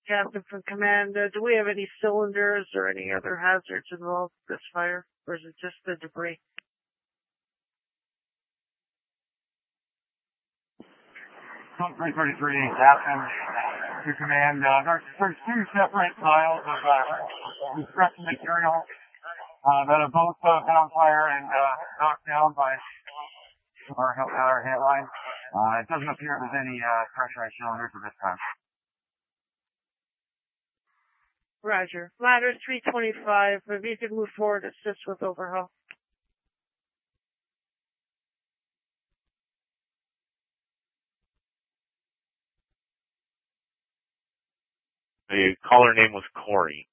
Captain from Command, do we have any cylinders or any other hazards involved with this fire, or is it just the debris? Code 333, Captain to Command. There's two separate piles of destruction material that have both been on fire and knocked down by our headline. It doesn't appear there's any pressurized cylinders at this time. Roger. Ladder 325, if you could move forward, assist with overhaul. The caller name was Corey.